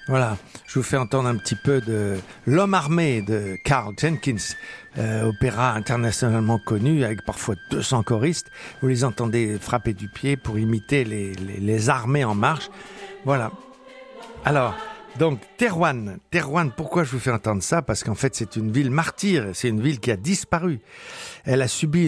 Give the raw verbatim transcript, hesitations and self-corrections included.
Voilà, je vous fais entendre un petit peu de L'Homme armé de Karl Jenkins, euh, opéra internationalement connu avec parfois deux cents choristes. Vous les entendez frapper du pied pour imiter les, les, les armées en marche. Voilà. Alors, donc Terouanne, Terouanne, pourquoi je vous fais entendre ça? Parce qu'en fait c'est une ville martyre, c'est une ville qui a disparu. Elle a subi